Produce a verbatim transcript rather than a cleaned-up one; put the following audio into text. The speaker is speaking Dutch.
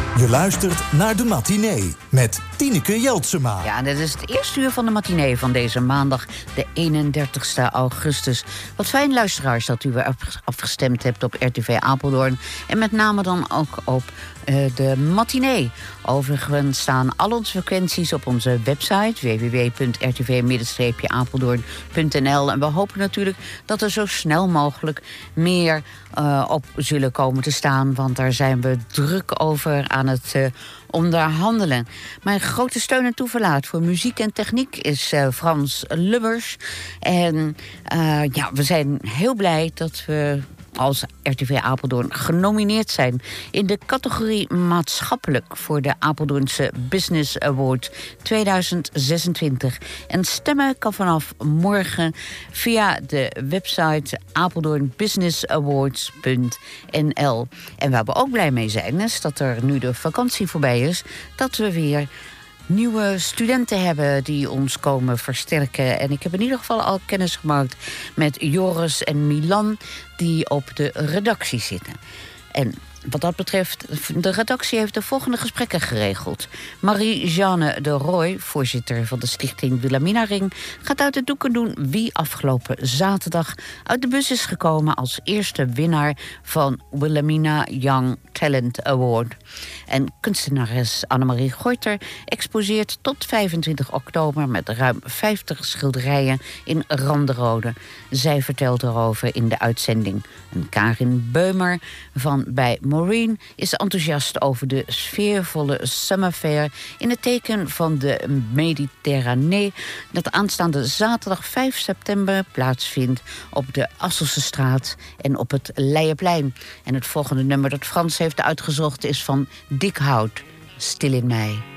Je luistert naar De Matinee met Tineke Jeltsema. Ja, en dit is het eerste uur van De Matinee van deze maandag, de eenendertigste augustus. Wat fijn, luisteraars, dat u weer afgestemd hebt op R T V Apeldoorn. En met name dan ook op uh, de Matinee. Overigens staan al onze frequenties op onze website w w w punt r t v apeldoorn punt n l. En we hopen natuurlijk dat er zo snel mogelijk meer uh, op zullen komen te staan. Want daar zijn we druk over aan het uh, onderhandelen. Mijn grote steun en toeverlaat voor muziek en techniek is uh, Frans Lubbers. En uh, ja, we zijn heel blij dat we als R T V Apeldoorn genomineerd zijn in de categorie maatschappelijk voor de Apeldoornse Business Award tweeduizend zesentwintig. En stemmen kan vanaf morgen via de website apeldoorn business awards punt n l. En waar we ook blij mee zijn is dat er nu de vakantie voorbij is, dat we weer nieuwe studenten hebben die ons komen versterken. En ik heb in ieder geval al kennis gemaakt met Joris en Milan, die op de redactie zitten. En wat dat betreft, de redactie heeft de volgende gesprekken geregeld. Marie-Jeanne de Rooij, voorzitter van de stichting Wilhelmina Ring, gaat uit de doeken doen wie afgelopen zaterdag uit de bus is gekomen als eerste winnaar van Wilhelmina Young Talent Award. En kunstenares Annemarie Goiter exposeert tot vijfentwintig oktober met ruim vijftig schilderijen in Randerode. Zij vertelt erover in de uitzending. En Karin Beumer van bij Maureen is enthousiast over de sfeervolle Summer Fair in het teken van de Mediterranee, dat aanstaande zaterdag vijf september plaatsvindt op de Asselse straat en op het Leijerplein. En het volgende nummer dat Frans heeft uitgezocht is van Dick Hout, Stil in Mei.